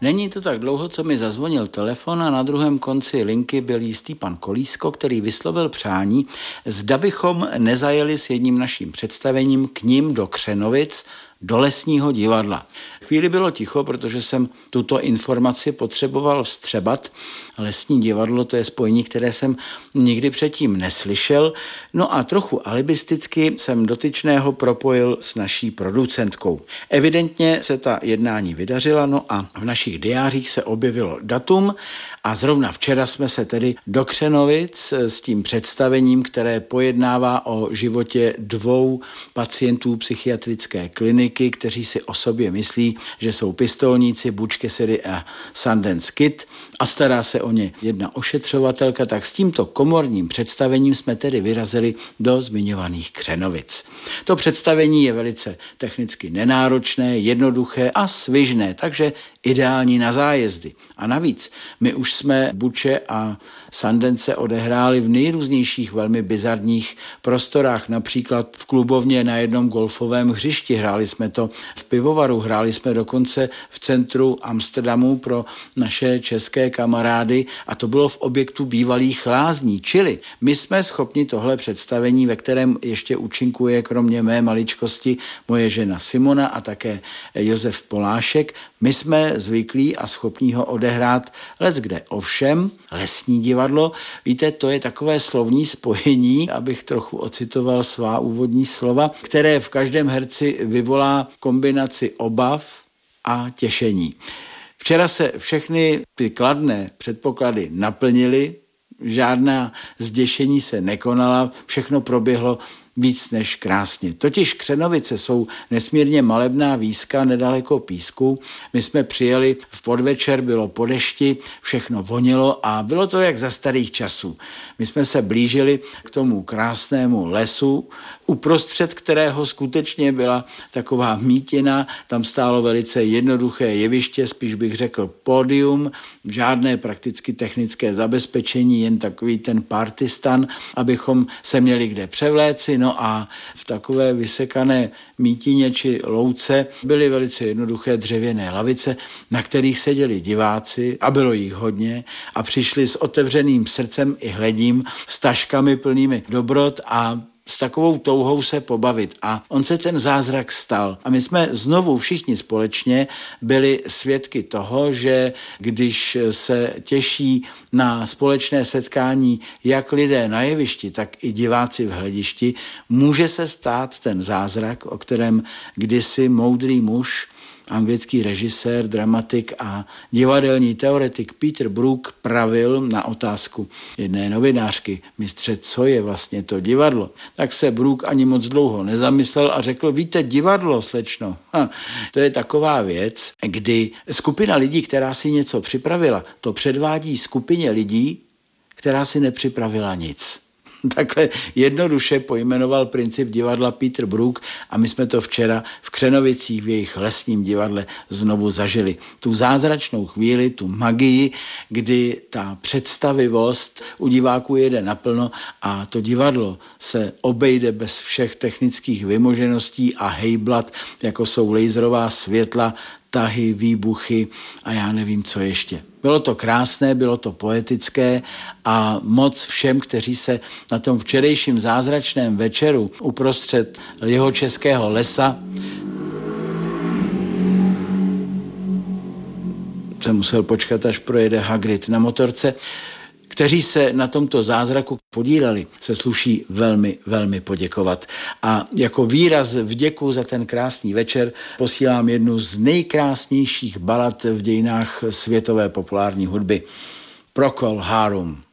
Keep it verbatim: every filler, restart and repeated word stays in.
Není to tak dlouho, co mi zazvonil telefon a na druhém konci linky byl jistý pan Kolísko, který vyslovil přání, zda bychom nezajeli s jedním naším představením k ním do Křenovic, do Lesního divadla. Chvíli bylo ticho, protože jsem tuto informaci potřeboval vstřebat. Lesní divadlo, to je spojení, které jsem nikdy předtím neslyšel. No a trochu alibisticky jsem dotyčného propojil s naší producentkou. Evidentně se ta jednání vydařila, no a v našich diářích se objevilo datum a zrovna včera jsme se tedy do Křenovic s tím představením, které pojednává o životě dvou pacientů psychiatrické kliniky, kteří si o sobě myslí, že jsou pistolníci Butch Cassidy a Sundance Kid a stará se o ně jedna ošetřovatelka, tak s tímto komorním představením jsme tedy vyrazili do zmiňovaných Křenovic. To představení je velice technicky nenáročné, jednoduché a svižné, takže ideální na zájezdy. A navíc, my už jsme Butche a Sundance odehráli v nejrůznějších velmi bizarních prostorách, například v klubovně na jednom golfovém hřišti, hráli jsme to v pivovaru, hráli jsme dokonce v centru Amsterdamu pro naše české kamarády a to bylo v objektu bývalých lázní, čili my jsme schopni tohle představení, ve kterém ještě účinkuje kromě mé maličkosti moje žena Simona a také Josef Polášek, my jsme zvyklí a schopní ho odehrát leckde. Ovšem, Lesní divadlo, víte, to je takové slovní spojení, abych trochu ocitoval svá úvodní slova, které v každém herci vyvolá kombinaci obav a těšení. Včera se všechny ty kladné předpoklady naplnily, žádná zděšení se nekonala, všechno proběhlo víc než krásně. Totiž Křenovice jsou nesmírně malebná výska nedaleko Písku. My jsme přijeli v podvečer, bylo po dešti, všechno vonilo a bylo to jak za starých časů. My jsme se blížili k tomu krásnému lesu, uprostřed kterého skutečně byla taková mítina, tam stálo velice jednoduché jeviště, spíš bych řekl pódium, žádné prakticky technické zabezpečení, jen takový ten partistan, abychom se měli kde převléci. No a v takové vysekané mítině či louce byly velice jednoduché dřevěné lavice, na kterých seděli diváci a bylo jich hodně a přišli s otevřeným srdcem i hledím, s taškami plnými dobrot a s takovou touhou se pobavit. A on se ten zázrak stal. A my jsme znovu všichni společně byli svědky toho, že když se těší na společné setkání jak lidé na jevišti, tak i diváci v hledišti, může se stát ten zázrak, o kterém kdysi moudrý muž, anglický režisér, dramatik a divadelní teoretik Peter Brook pravil na otázku jedné novinářky: mistře, co je vlastně to divadlo? Tak se Brook ani moc dlouho nezamyslel a řekl: víte, divadlo, slečno, ha, to je taková věc, kdy skupina lidí, která si něco připravila, to předvádí skupině lidí, která si nepřipravila nic. Takhle jednoduše pojmenoval princip divadla Peter Brook a my jsme to včera v Křenovicích v jejich Lesním divadle znovu zažili. Tu zázračnou chvíli, tu magii, kdy ta představivost u diváků jede naplno a to divadlo se obejde bez všech technických vymožeností a hejblat, jako jsou laserová světla, tahy, výbuchy a já nevím, co ještě. Bylo to krásné, bylo to poetické a moc všem, kteří se na tom včerejším zázračném večeru uprostřed jeho českého lesa jsem musel počkat, až projede Hagrid na motorce, kteří se na tomto zázraku podíleli, se sluší velmi, velmi poděkovat. A jako výraz vděku za ten krásný večer posílám jednu z nejkrásnějších balad v dějinách světové populární hudby. Procol Harum.